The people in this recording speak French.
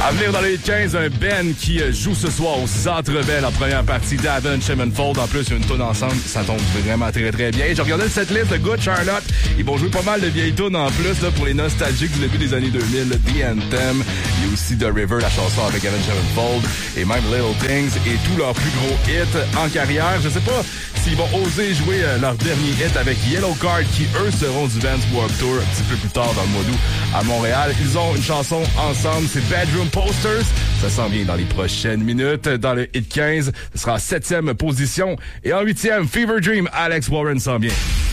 À venir dans les 15, un Ben qui joue ce soir au Centre Bell en première partie d'Avon Shemenfold. En plus, il y a une toune ensemble, ça tombe vraiment très très bien. J'ai regardé cette liste de Good Charlotte. Ils vont jouer pas mal de vieilles tunes en plus là, pour les nostalgiques du début des années 2000. The Anthem, il y a aussi The River, la chanson avec Avon Shemenfold, et même Little Things et tous leurs plus gros hits en carrière. Je sais pas s'ils vont oser jouer leur dernier hit avec Yellow Card qui, eux, seront du Vans Warped Tour un petit peu plus tard dans le mois d'août à Montréal. Ils ont une chanson ensemble, c'est Bedroom Posters. Ça s'en vient dans les prochaines minutes. Dans le hit 15, ce sera en 7e position. Et en 8e, Fever Dream, Alex Warren s'en vient.